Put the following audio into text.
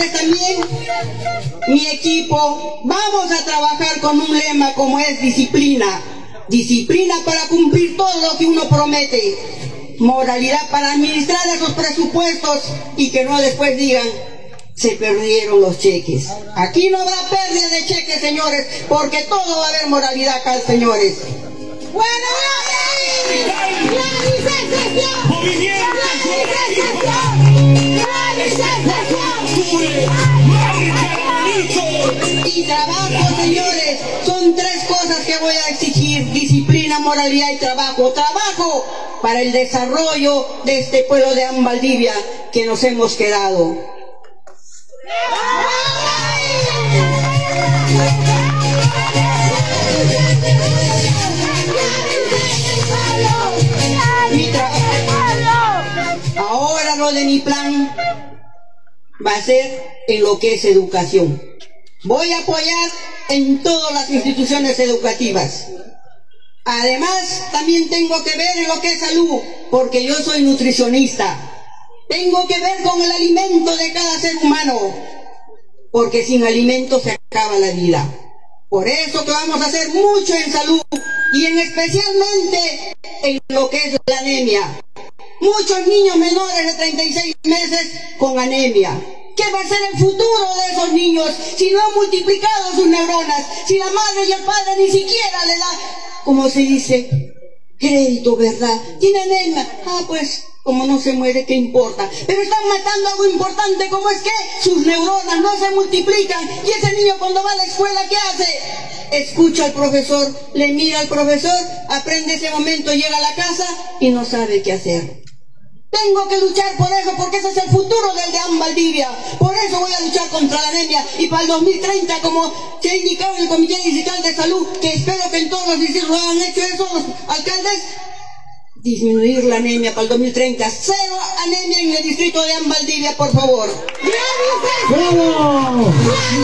ustedes también, mi equipo, vamos a trabajar con un lema como es disciplina. Disciplina para cumplir todo lo que uno promete. Moralidad para administrar esos presupuestos y que no después digan, se perdieron los cheques. Aquí no habrá pérdida de cheques, señores, porque todo va a haber moralidad acá, señores. Bueno, y trabajo, señores, son tres cosas que voy a exigir: disciplina, moralidad y trabajo. Trabajo para el desarrollo de este pueblo de Valdivia que nos hemos quedado. Ahora lo de mi plan va a ser en lo que es educación. Voy a apoyar en todas las instituciones educativas. Además, también tengo que ver en lo que es salud, porque yo soy nutricionista. Tengo que ver con el alimento de cada ser humano, porque sin alimento se acaba la vida. Por eso que vamos a hacer mucho en salud y en especialmente en lo que es la anemia. Muchos niños menores de 36 meses con anemia. ¿Qué va a ser el futuro de esos niños si no han multiplicado sus neuronas? Si la madre y el padre ni siquiera le da, como se dice, crédito, ¿verdad? Tiene anemia. Ah, pues, como no se muere, ¿qué importa? Pero están matando algo importante, como es que sus neuronas no se multiplican. Y ese niño cuando va a la escuela, ¿qué hace? Escucha al profesor, le mira al profesor, aprende ese momento, llega a la casa y no sabe qué hacer. Tengo que luchar por eso, porque ese es el futuro del DEAN Valdivia. Por eso voy a luchar contra la anemia. Y para el 2030, como se ha indicado en el Comité Distrital de Salud, que espero que en todos los distritos lo hayan hecho eso, los alcaldes, disminuir la anemia para el 2030. Cero anemia en el distrito de DEAN Valdivia, por favor. ¡Bravo!